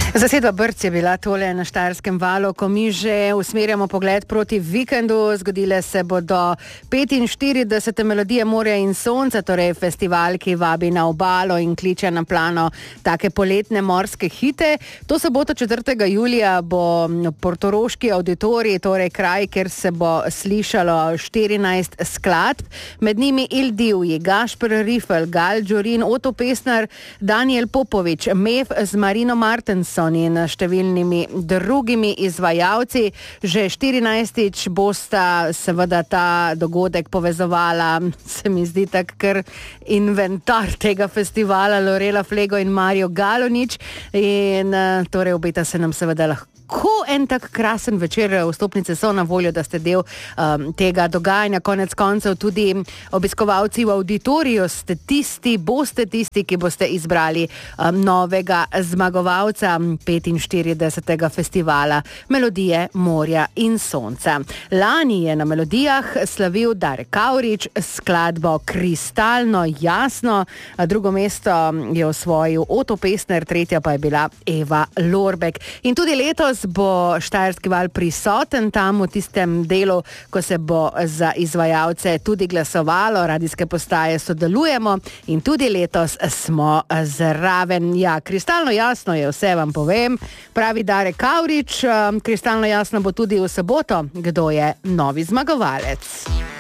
Zasedba Brc je bila tole na Štajerskem valu, ko mi že usmerjamo pogled proti vikendu. Zgodile se bodo 45. Melodije morja in sonca, torej festival, ki vabi na obalo in kliče na plano take poletne morske hite. To soboto 4. julija bo portoroški auditorij, torej kraj, kjer se bo slišalo 14 skladb. Med njimi Il Divji, Gašper Rifel, Gal Džurin, Oto Pestner, Daniel Popovič, Mev z Marino Martenson in številnimi drugimi izvajalci. Že 14. bosta seveda ta dogodek povezovala, se mi zdi tak kar inventar tega festivala, Lorela Flego in Mario Galonič, in torej obeta se nam seveda lahko en tak krasen večer. Vstopnice so na voljo, da ste del tega dogajanja. Konec koncev tudi obiskovalci v auditoriju boste tisti, ki boste izbrali novega zmagovalca 45. festivala Melodije morja in sonca. Lani je na Melodijah slavil Darek Kavrič s skladbo Kristalno jasno, drugo mesto je osvojil Oto Pestner, tretja pa je bila Eva Lorbek. In tudi letos bo Štajerski val prisoten tam v tistem delu, ko se bo za izvajalce tudi glasovalo. Radijske postaje sodelujemo in tudi letos smo zraven. Ja, kristalno jasno je, vse vam povem, pravi Darek Kavrič. Kristalno jasno bo tudi v soboto, kdo je novi zmagovalec.